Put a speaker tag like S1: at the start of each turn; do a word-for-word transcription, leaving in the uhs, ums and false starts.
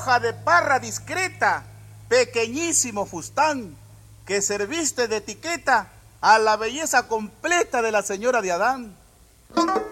S1: hoja de parra discreta, pequeñísimo fustán, que serviste de etiqueta a la belleza completa de la señora de Adán.